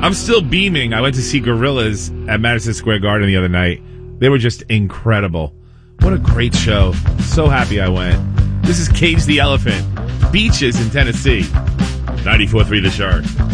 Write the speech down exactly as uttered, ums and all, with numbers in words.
I'm still beaming. I went to see Gorillaz at Madison Square Garden the other night. They were just incredible. What a great show. So happy I went. This is Cage the Elephant. Beaches in Tennessee. ninety-four point three The Shark.